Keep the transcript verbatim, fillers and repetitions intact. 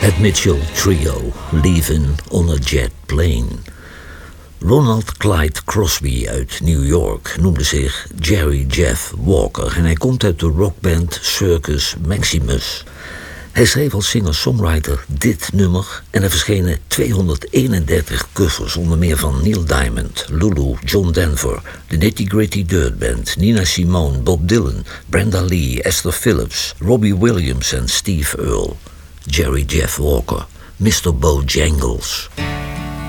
Het Mitchell Trio, Leaving on a Jet Plane. Ronald Clyde Crosby uit New York noemde zich Jerry Jeff Walker en hij komt uit de rockband Circus Maximus. Hij schreef als singer-songwriter dit nummer en er verschenen tweehonderdeenendertig covers, onder meer van Neil Diamond, Lulu, John Denver, de Nitty Gritty Dirt Band, Nina Simone, Bob Dylan, Brenda Lee, Esther Phillips, Robbie Williams en Steve Earle. Jerry Jeff Walker, mister Bojangles.